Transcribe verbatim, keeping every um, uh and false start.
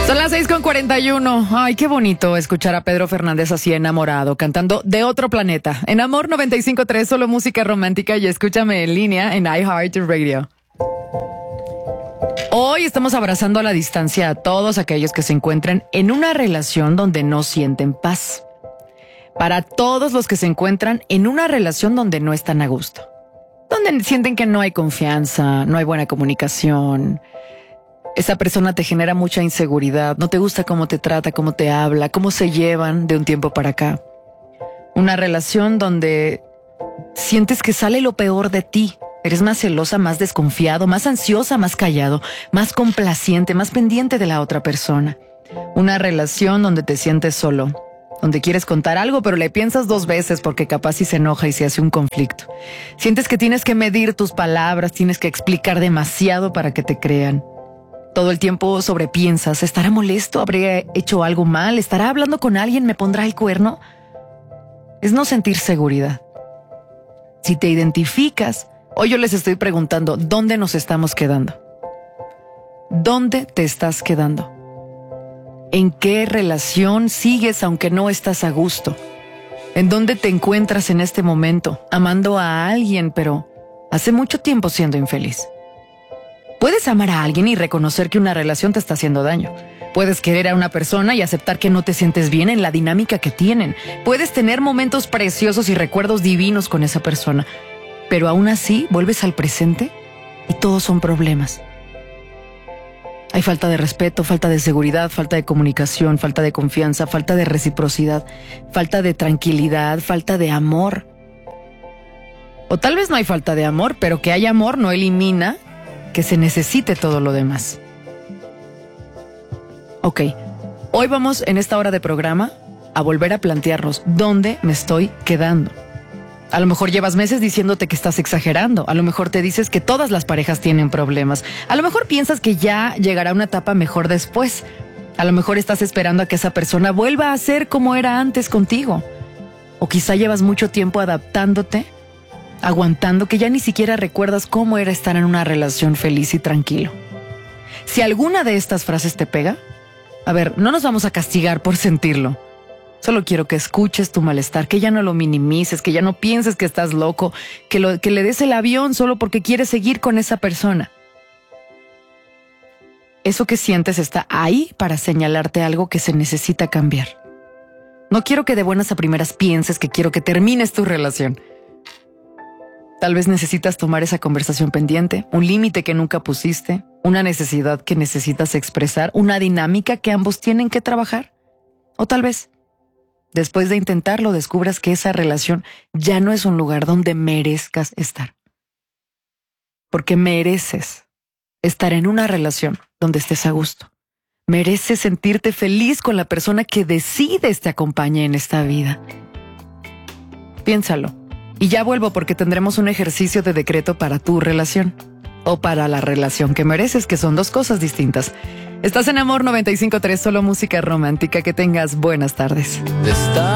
Son las seis con cuarenta y uno. Ay, qué bonito escuchar a Pedro Fernández así enamorado, cantando De Otro Planeta. En Amor noventa y cinco punto tres, solo música romántica, y escúchame en línea en iHeartRadio. Hoy estamos abrazando a la distancia a todos aquellos que se encuentran en una relación donde no sienten paz. Para todos los que se encuentran en una relación donde no están a gusto. Donde sienten que no hay confianza, no hay buena comunicación. Esa persona te genera mucha inseguridad, no te gusta cómo te trata, cómo te habla, cómo se llevan de un tiempo para acá. Una relación donde sientes que sale lo peor de ti. Eres más celosa, más desconfiado, más ansiosa, más callado, más complaciente, más pendiente de la otra persona. Una relación donde te sientes solo, donde quieres contar algo pero le piensas dos veces porque capaz si se enoja y se hace un conflicto. Sientes que tienes que medir tus palabras, tienes que explicar demasiado para que te crean. Todo el tiempo sobrepiensas, ¿estará molesto? ¿Habré hecho algo mal? ¿Estará hablando con alguien? ¿Me pondrá el cuerno? Es no sentir seguridad. Si te identificas, hoy yo les estoy preguntando, ¿dónde nos estamos quedando? ¿Dónde te estás quedando? ¿En qué relación sigues aunque no estás a gusto? ¿En dónde te encuentras en este momento? Amando a alguien, pero hace mucho tiempo siendo infeliz. Puedes amar a alguien y reconocer que una relación te está haciendo daño. Puedes querer a una persona y aceptar que no te sientes bien en la dinámica que tienen. Puedes tener momentos preciosos y recuerdos divinos con esa persona. Pero aún así, vuelves al presente y todos son problemas. Hay falta de respeto, falta de seguridad, falta de comunicación, falta de confianza, falta de reciprocidad, falta de tranquilidad, falta de amor. O tal vez no hay falta de amor, pero que hay amor no elimina que se necesite todo lo demás. Ok, hoy vamos en esta hora de programa a volver a plantearnos dónde me estoy quedando. A lo mejor llevas meses diciéndote que estás exagerando. A lo mejor te dices que todas las parejas tienen problemas. A lo mejor piensas que ya llegará una etapa mejor después. A lo mejor estás esperando a que esa persona vuelva a ser como era antes contigo. O quizá llevas mucho tiempo adaptándote, aguantando, que ya ni siquiera recuerdas cómo era estar en una relación feliz y tranquilo. Si alguna de estas frases te pega, a ver, no nos vamos a castigar por sentirlo. Solo quiero que escuches tu malestar, que ya no lo minimices, que ya no pienses que estás loco, que, lo, que le des el avión solo porque quieres seguir con esa persona. Eso que sientes está ahí para señalarte algo que se necesita cambiar. No quiero que de buenas a primeras pienses que quiero que termines tu relación. Tal vez necesitas tomar esa conversación pendiente, un límite que nunca pusiste, una necesidad que necesitas expresar, una dinámica que ambos tienen que trabajar. O tal vez, después de intentarlo, descubras que esa relación ya no es un lugar donde merezcas estar. Porque mereces estar en una relación donde estés a gusto. Mereces sentirte feliz con la persona que decides te acompañe en esta vida. Piénsalo. Y ya vuelvo porque tendremos un ejercicio de decreto para tu relación. O para la relación que mereces, que son dos cosas distintas. Estás en Amor noventa y cinco punto tres, solo música romántica. Que tengas buenas tardes. Está